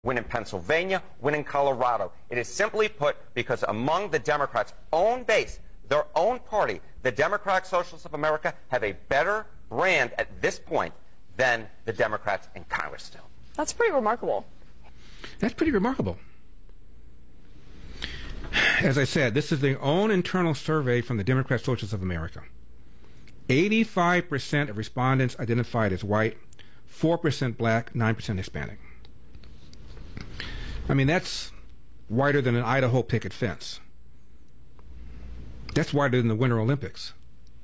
win in Pennsylvania, win in Colorado. It is simply put because among the Democrats' own base, their own party, the Democratic Socialists of America have a better brand at this point than the Democrats in Congress still. That's pretty remarkable. That's pretty remarkable. As I said, this is their own internal survey from the Democratic Socialists of America. 85% of respondents identified as white, 4% black, 9% Hispanic. I mean, that's whiter than an Idaho picket fence. That's whiter than the Winter Olympics.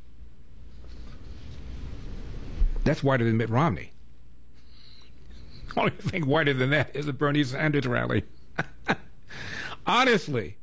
That's whiter than Mitt Romney. Only thing whiter than that is the Bernie Sanders rally. Honestly,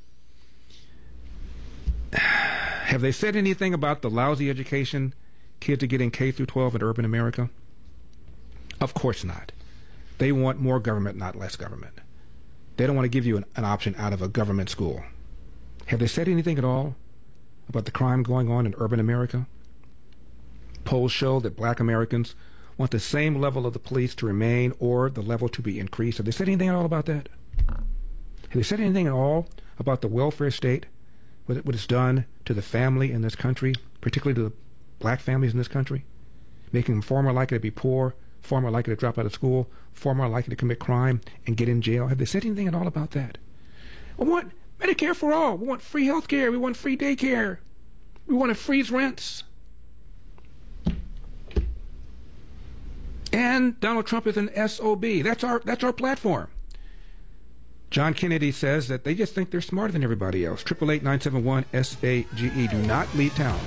have they said anything about the lousy education kids are getting K through 12 in urban America? Of course not. They want more government, not less government. They don't want to give you an option out of a government school. Have they said anything at all about the crime going on in urban America? Polls show that black Americans want the same level of the police to remain or the level to be increased. Have they said anything at all about that? Have they said anything at all about the welfare state, what it's done to the family in this country, particularly to the black families in this country, making them far more likely to be poor, far more likely to drop out of school, far more likely to commit crime and get in jail? Have they said anything at all about that? We want Medicare for all. We want free health care. We want free daycare. We want to freeze rents. And Donald Trump is an SOB. That's our platform. John Kennedy says that they just think they're smarter than everybody else. 888-971-SAGE. Do not leave town.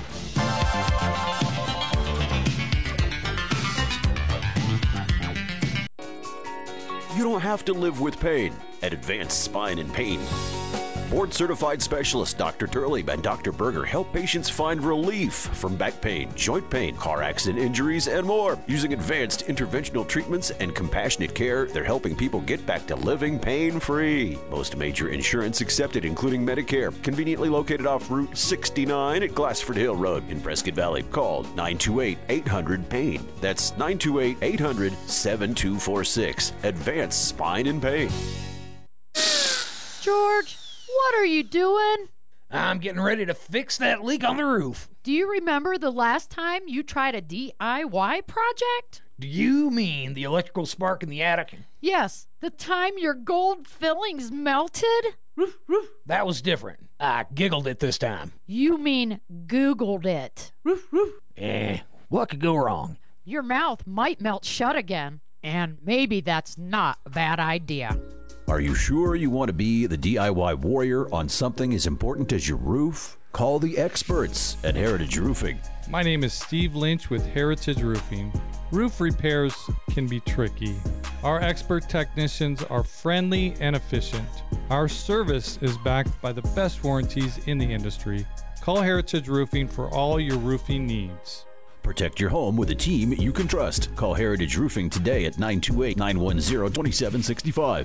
You don't have to live with pain at Advanced Spine and Pain. Board-certified specialists Dr. Turley and Dr. Berger help patients find relief from back pain, joint pain, car accident injuries, and more. Using advanced interventional treatments and compassionate care, they're helping people get back to living pain-free. Most major insurance accepted, including Medicare. Conveniently located off Route 69 at Glassford Hill Road in Prescott Valley. Call 928-800-PAIN. That's 928-800-7246. Advanced Spine and Pain. George, what are you doing? I'm getting ready to fix that leak on the roof. Do you remember the last time you tried a DIY project? Do you mean the electrical spark in the attic? Yes, the time your gold fillings melted? Roof, roof. That was different. I giggled it this time. You mean Googled it. Roof, roof. What could go wrong? Your mouth might melt shut again, and maybe that's not a bad idea. Are you sure you want to be the DIY warrior on something as important as your roof? Call the experts at Heritage Roofing. My name is Steve Lynch with Heritage Roofing. Roof repairs can be tricky. Our expert technicians are friendly and efficient. Our service is backed by the best warranties in the industry. Call Heritage Roofing for all your roofing needs. Protect your home with a team you can trust. Call Heritage Roofing today at 928-910-2765.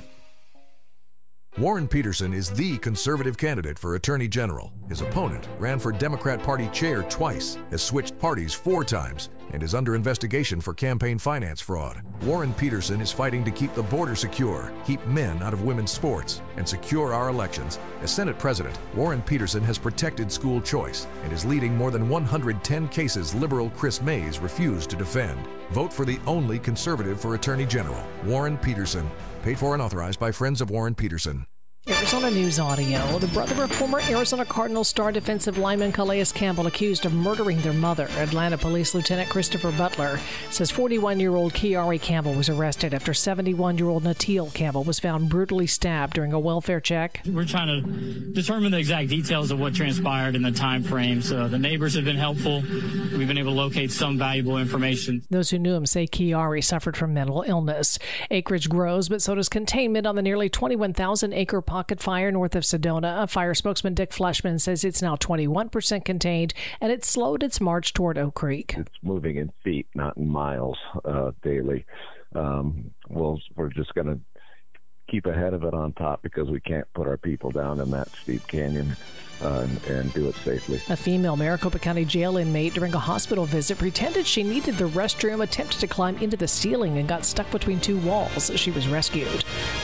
Warren Peterson is the conservative candidate for Attorney General. His opponent ran for Democrat Party chair twice, has switched parties 4 times, and is under investigation for campaign finance fraud. Warren Peterson is fighting to keep the border secure, keep men out of women's sports, and secure our elections. As Senate President, Warren Peterson has protected school choice and is leading more than 110 cases liberal Chris Mays refused to defend. Vote for the only conservative for Attorney General, Warren Peterson. Paid for and authorized by Friends of Warren Peterson. Arizona News Audio. The brother of former Arizona Cardinals star defensive lineman Calais Campbell accused of murdering their mother. Atlanta Police Lieutenant Christopher Butler says 41-year-old Kiari Campbell was arrested after 71-year-old Natil Campbell was found brutally stabbed during a welfare check. We're trying to determine the exact details of what transpired in the time frame. So the neighbors have been helpful. We've been able to locate some valuable information. Those who knew him say Kiari suffered from mental illness. Acreage grows, but so does containment on the nearly 21,000-acre pocket fire north of Sedona. Fire spokesman Dick Fleshman says it's now 21% contained, and it's slowed its march toward Oak Creek. It's moving in feet, not in miles daily. We're just going to keep ahead of it on top because we can't put our people down in that steep canyon and do it safely. A female Maricopa County jail inmate during a hospital visit pretended she needed the restroom, attempted to climb into the ceiling, and got stuck between two walls. She was rescued.